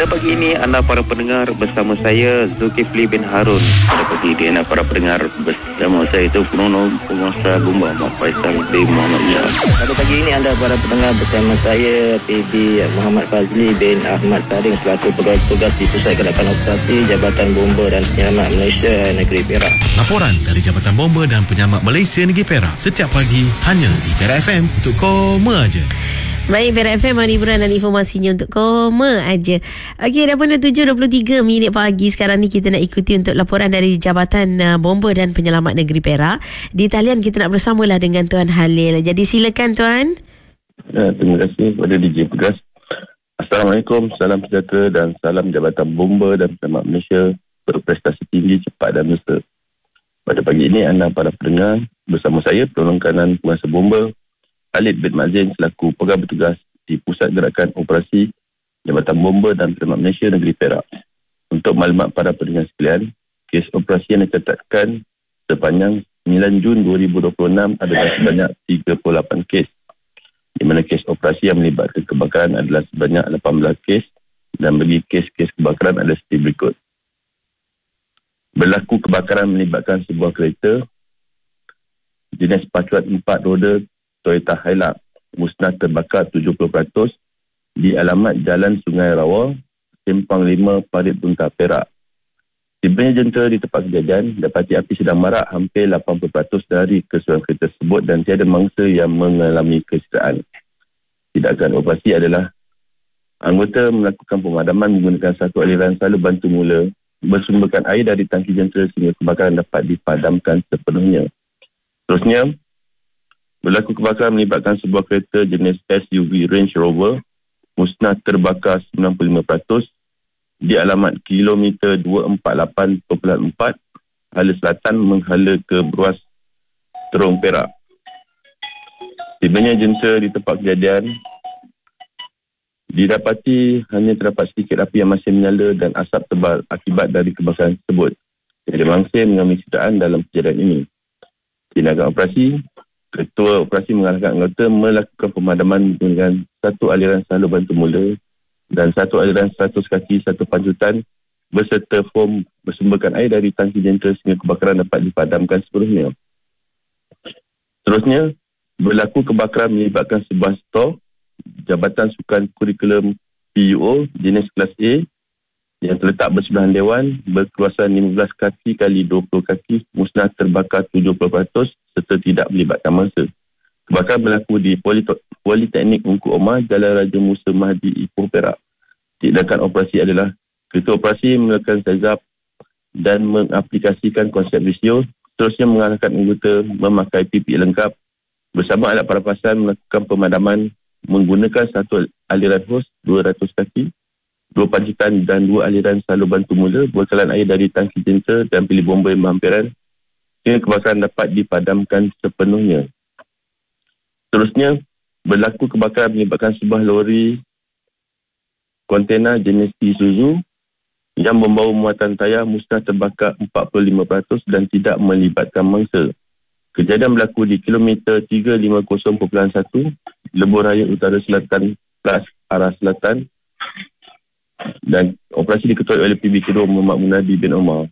Pada pagi ini anda para pendengar bersama saya Zulkifli bin Harun. Pada pagi ini anda para pendengar bersama saya itu Penolong Penguasa Bomba Muhammad Faisal bin Muhammad Iyah. Pada pagi ini anda para pendengar bersama saya PB Muhammad Fazli bin Ahmad Saring selaku pegawai-tugas di Pusat Gerakan Operasi Jabatan Bomba dan Penyelamat Malaysia Negeri Perak. Laporan dari Jabatan Bomba dan Penyelamat Malaysia Negeri Perak setiap pagi hanya di Perak FM untuk koma aja. Baik, Perak FM, hiburan dan informasinya untuk koma aja. Okey, dah pun 7.23 minit pagi. Sekarang ni kita nak ikuti untuk laporan dari Jabatan Bomba dan Penyelamat Negeri Perak. Di talian kita nak bersamalah dengan Tuan Halil. Jadi silakan Tuan. Terima kasih kepada DJ Pegas. Assalamualaikum, salam sejahtera dan salam Jabatan Bomba dan Penyelamat Malaysia berprestasi tinggi, cepat dan mesra. Pada pagi ini anda para pendengar bersama saya Penolong Kanan Penguasa Bomba Khalid bin Mazin selaku pegawai bertugas di Pusat Gerakan Operasi Jabatan Bomba dan Penyelamat Malaysia Negeri Perak. Untuk maklumat para pendengar sekalian, kes operasi yang dicatatkan sepanjang 9 Jun 2026 adalah sebanyak 38 kes, di mana kes operasi yang melibatkan kebakaran adalah sebanyak 18 kes dan bagi kes-kes kebakaran ada seperti berikut. Berlaku kebakaran melibatkan sebuah kereta jenis pacuan 4 roda Toyota Hilux musnah terbakar 70% di alamat Jalan Sungai Rawa, Simpang 5, Parit Bunta, Perak. Tibanya jentera di tempat kejadian, dapati api sedang marak hampir 80% dari keseluruhan kereta tersebut dan tiada mangsa yang mengalami kecederaan. Tindakan operasi adalah anggota melakukan pemadaman menggunakan satu aliran salur bantu mula, bersumberkan air dari tangki jentera sehingga kebakaran dapat dipadamkan sepenuhnya. Terusnya, berlaku kebakaran melibatkan sebuah kereta jenis SUV Range Rover musnah terbakar 95% di alamat kilometer 248.4 Hala Selatan menghala ke Bruas Terong, Perak. Tibanya jentera di tempat kejadian, didapati hanya terdapat sedikit api yang masih menyala dan asap tebal akibat dari kebakaran tersebut. Tiada mangsa mengalami kecederaan dalam kejadian ini. Tindakan operasi, Ketua Operasi mengarahkan anggota melakukan pemadaman dengan satu aliran salur bantu mula dan satu aliran 100 kaki, satu pancutan beserta foam bersumberkan air dari tangki jentera sehingga kebakaran dapat dipadamkan sepenuhnya. Terusnya, berlaku kebakaran melibatkan sebuah stor Jabatan Sukan Kurikulum PUO jenis kelas A yang terletak bersebelahan Dewan berkuasaan 15 kaki kali 20 kaki musnah terbakar 70% serta tidak melibatkan mangsa. Kebakaran berlaku di Politeknik Ungku Omar, Jalan Raja Musa Mahdi, Ipoh, Perak. Tindakan operasi adalah Ketua Operasi melakukan tazab dan mengaplikasikan konsep risiko, terusnya mengarahkan anggota memakai PPE lengkap bersama alat perapasan melakukan pemadaman menggunakan satu aliran hos 200 kaki, 2 pancitan dan 2 aliran salur bantu mula, bekalan air dari tangki jentera dan pilih bomba yang berhampiran sehingga kebakaran dapat dipadamkan sepenuhnya. Terusnya, berlaku kebakaran melibatkan sebuah lori kontena jenis Isuzu yang membawa muatan tayar musnah terbakar 45% dan tidak melibatkan mangsa. Kejadian berlaku di kilometer 350.1 Lebuh Raya Utara Selatan Plus arah selatan dan operasi diketuai oleh PB Kedua Muhammad Munadi bin Omar.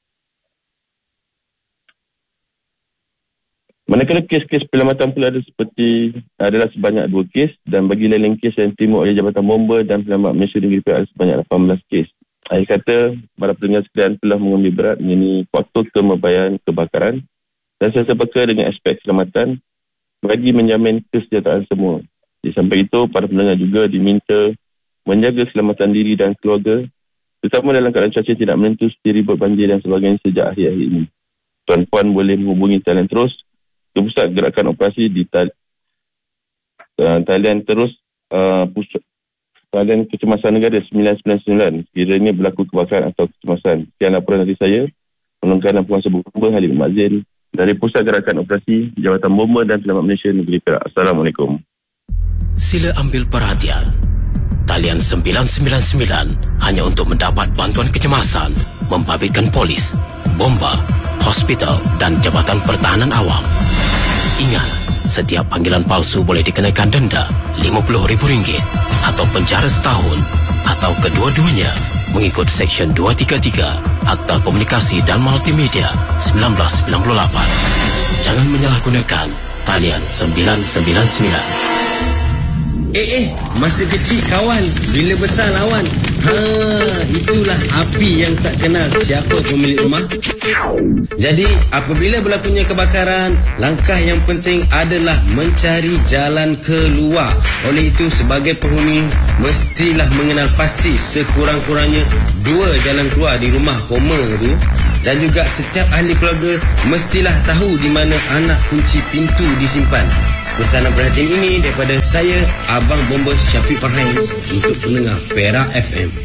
Manakala kes-kes penyelamatan pula adalah sebanyak 2 kes dan bagi lain kes yang diterima oleh Jabatan Bomba dan Penyelamat Malaysia Negeri Perak sebanyak 18 kes. Akhir kata, para pendengar sekalian telah mengambil berat mengenai faktor kemebayaan kebakaran dan serta peka dengan aspek keselamatan bagi menjamin kesejahteraan semua. Di samping itu, para pendengar juga diminta menjaga keselamatan diri dan keluarga, terutama dalam keadaan cuaca tidak menentu seperti ribut banjir dan sebagainya sejak akhir-akhir ini. Tuan-puan boleh menghubungi talian terus ke Pusat Gerakan Operasi di talian terus talian Kecemasan Negara 999 sekiranya berlaku kebakaran atau kecemasan. Sekian laporan dari saya, Penolong Kanan Penguasa Bomba Khalid bin Mazin dari Pusat Gerakan Operasi Jabatan Bomba dan Penyelamat Malaysia Negeri Perak. Assalamualaikum. Sila ambil perhatian. Talian 999 hanya untuk mendapat bantuan kecemasan, membabitkan polis, bomba, hospital dan Jabatan Pertahanan Awam. Ingat, setiap panggilan palsu boleh dikenakan denda RM50,000 atau penjara setahun atau kedua-duanya mengikut Seksyen 233 Akta Komunikasi dan Multimedia 1998. Jangan menyalahgunakan talian 999. Masa kecil kawan, bila besar lawan. Itulah api yang tak kenal siapa pemilik rumah. Jadi, apabila berlakunya kebakaran, langkah yang penting adalah mencari jalan keluar. Oleh itu, sebagai penghuni, mestilah mengenal pasti sekurang-kurangnya 2 jalan keluar di rumah koma tu. Dan juga setiap ahli keluarga mestilah tahu di mana anak kunci pintu disimpan. Pesanan perhatian ini daripada saya, Abang Bomba Syafiq Fahim, untuk pendengar Perak FM.